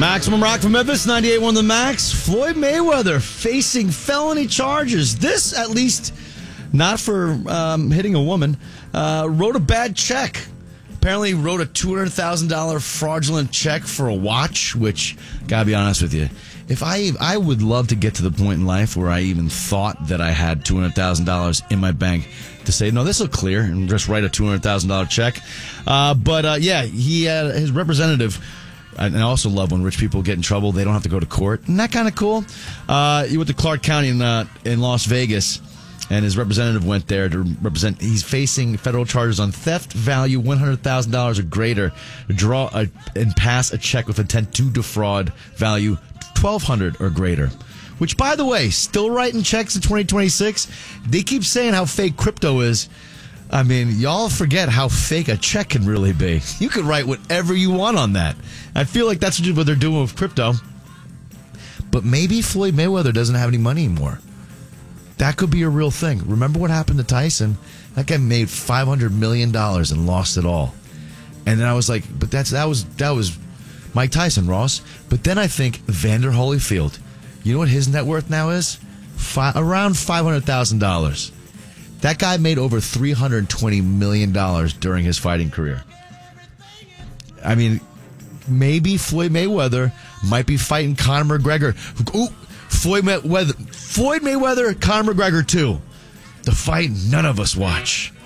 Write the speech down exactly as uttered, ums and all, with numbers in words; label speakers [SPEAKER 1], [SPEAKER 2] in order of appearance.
[SPEAKER 1] Maximum Rock from Memphis, ninety-eight point one The Max. Floyd Mayweather facing felony charges. This, at least, not for um, hitting a woman, uh, wrote a bad check. Apparently wrote a two hundred thousand dollars fraudulent check for a watch, which, gotta be honest with you, if I I would love to get to the point in life where I even thought that I had two hundred thousand dollars in my bank to say, no, this will clear, and just write a two hundred thousand dollars check. Uh, but, uh, yeah, he had his representative. And I also love when rich people get in trouble, they don't have to go to court. Isn't that kind of cool? Uh, he went to Clark County in, uh, in Las Vegas, and his representative went there to represent. He's facing federal charges on theft value one hundred thousand dollars or greater, draw a, and pass a check with intent to defraud value twelve hundred dollars or greater. Which, by the way, still writing checks in twenty twenty-six. They keep saying how fake crypto is. I mean, y'all forget how fake a check can really be. You can write whatever you want on that. I feel like that's what they're doing with crypto. But maybe Floyd Mayweather doesn't have any money anymore. That could be a real thing. Remember what happened to Tyson? That guy made five hundred million dollars and lost it all. And then I was like, but that's that was that was Mike Tyson, Ross. But then I think Vander Holyfield. You know what his net worth now is? Fi- around five hundred thousand dollars. That guy made over three hundred twenty million dollars during his fighting career. I mean, maybe Floyd Mayweather might be fighting Conor McGregor. Ooh, Floyd Mayweather, Floyd Mayweather, Conor McGregor two. The fight none of us watch.